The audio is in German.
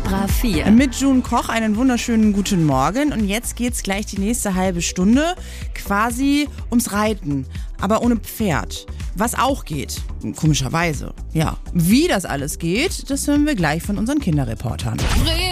Extra 4. Mit June Koch einen wunderschönen guten Morgen. Und jetzt geht's gleich die nächste halbe Stunde quasi ums Reiten, aber ohne Pferd. Was auch geht, komischerweise. Ja, wie das alles geht, das hören wir gleich von unseren Kinderreportern.